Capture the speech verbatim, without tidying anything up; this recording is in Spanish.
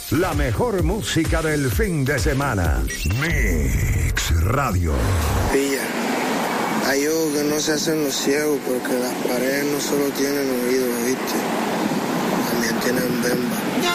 La mejor música del fin de semana. Mix Radio. Pilla, hay ojos que no se hacen los ciegos porque las paredes no solo tienen oídos, ¿viste? También tienen bemba.